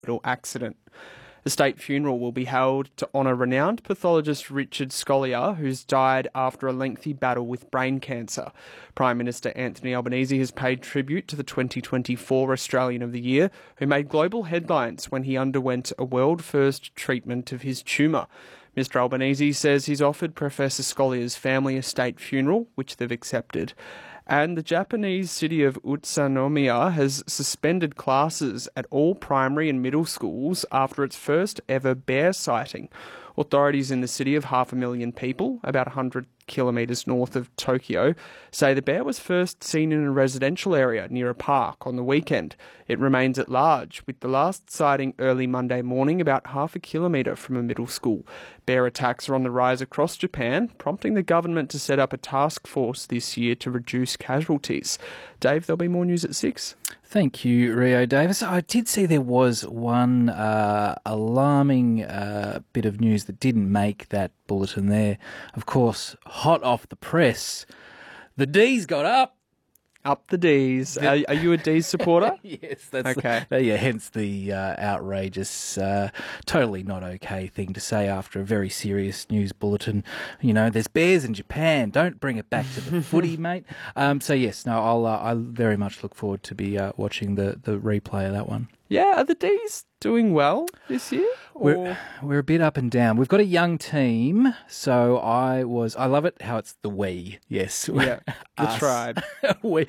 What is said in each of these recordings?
accident. A state funeral will be held to honour renowned pathologist Richard Scolyer, who's died after a lengthy battle with brain cancer. Prime Minister Anthony Albanese has paid tribute to the 2024 Australian of the Year, who made global headlines when he underwent a world-first treatment of his tumour. Mr Albanese says he's offered Professor Scolyer's family a state funeral, which they've accepted. And the Japanese city of Utsunomiya has suspended classes at all primary and middle schools after its first ever bear sighting. Authorities in the city of 500,000 people, about 100 kilometres north of Tokyo, say the bear was first seen in a residential area near a park on the weekend. It remains at large, with the last sighting early Monday morning about half a kilometre from a middle school. Bear attacks are on the rise across Japan, prompting the government to set up a task force this year to reduce casualties. Dave, there'll be more news at 6. Thank you, Rio Davis. I did see there was one alarming bit of news that didn't make that bulletin there. Of course, hot off the press, the D's got up. Up the D's. Are you a D's supporter? Yes, that's okay. Hence the outrageous, totally not okay thing to say after a very serious news bulletin. You know, there's bears in Japan. Don't bring it back to the footy, mate. So yes, no, I very much look forward to be watching the replay of that one. Yeah, are the D's doing well this year? We're a bit up and down. We've got a young team, so I love it how it's the we. Yes, yeah, the tribe. we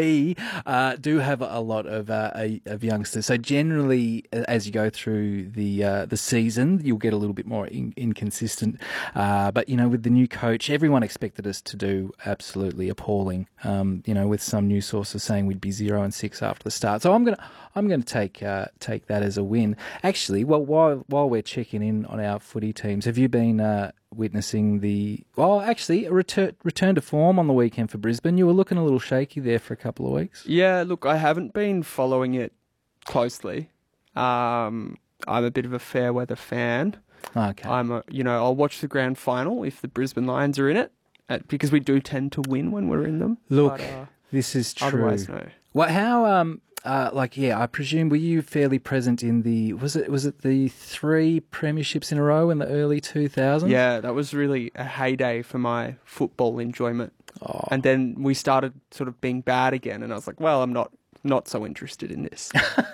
do have a lot of youngsters. So generally, as you go through the season, you'll get a little bit more inconsistent. But you know, with the new coach, everyone expected us to do absolutely appalling. You know, with some news sources saying we'd be 0-6 after the start. So I'm gonna take that as a win. Actually, well, while we're checking in on our footy teams, have you been witnessing a return to form on the weekend for Brisbane? You were looking a little shaky there for a couple of weeks. Yeah, look, I haven't been following it closely. I'm a bit of a fair weather fan. Okay. I'll watch the grand final if the Brisbane Lions are in it, because we do tend to win when we're in them. Look, this is true. Otherwise, no. Well, how I presume, were you fairly present in was it the 3 premierships in a row in the early 2000s? Yeah, that was really a heyday for my football enjoyment. Oh. And then we started sort of being bad again, and I was like, well, I'm not so interested in this.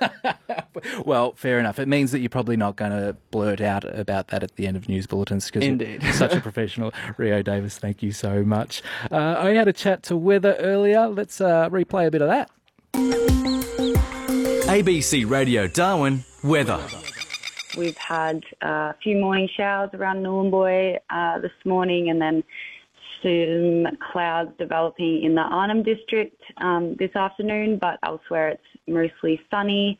Well, fair enough. It means that you're probably not going to blurt out about that at the end of news bulletins, because you're such a professional. Rio Davis, thank you so much. I had a chat to Weather earlier. Let's replay a bit of that. ABC Radio Darwin weather. We've had a few morning showers around Nhulunbuy this morning, and then some clouds developing in the Arnhem district this afternoon, but elsewhere it's mostly sunny.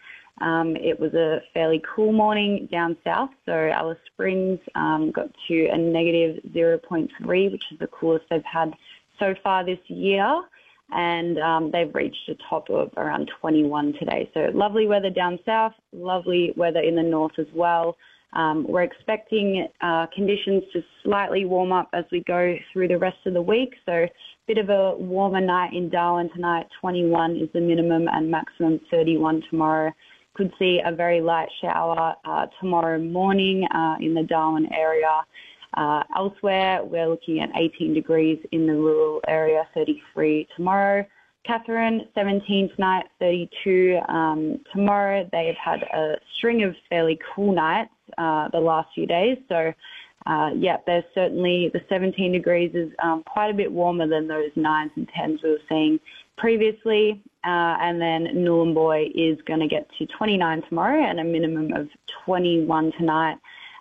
It was a fairly cool morning down south, so Alice Springs got to a negative 0.3, which is the coolest they've had so far this year. And they've reached a top of around 21 today. So lovely weather down south, lovely weather in the north as well. We're expecting conditions to slightly warm up as we go through the rest of the week. So a bit of a warmer night in Darwin tonight. 21 is the minimum and maximum 31 tomorrow. Could see a very light shower tomorrow morning in the Darwin area. Elsewhere, we're looking at 18 degrees in the rural area, 33 tomorrow. Katherine, 17 tonight, 32 tomorrow. They've had a string of fairly cool nights the last few days. So, there's certainly the 17 degrees is quite a bit warmer than those 9s and 10s we were seeing previously. And then Nhulunbuy is going to get to 29 tomorrow and a minimum of 21 tonight.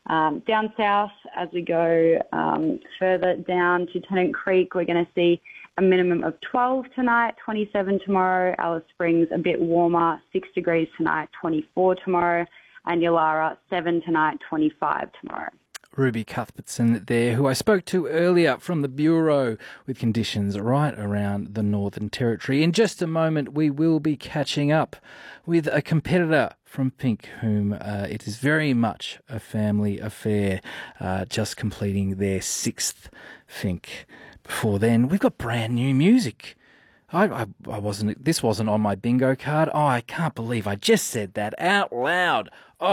Down south, as we go further down to Tennant Creek, we're going to see a minimum of 12 tonight, 27 tomorrow. Alice Springs, a bit warmer, 6 degrees tonight, 24 tomorrow. And Yulara, 7 tonight, 25 tomorrow. Ruby Cuthbertson there, who I spoke to earlier from the Bureau, with conditions right around the Northern Territory. In just a moment, we will be catching up with a competitor from Pink, whom it is very much a family affair, just completing their 6th Fink. Before then, we've got brand new music. This wasn't on my bingo card. Oh, I can't believe I just said that out loud. Oh.